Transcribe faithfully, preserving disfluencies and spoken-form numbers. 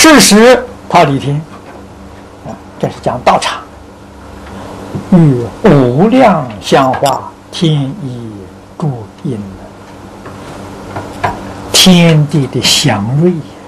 是时忉利天，啊，这是讲道场，与无量香花天衣诸音，天地的祥瑞。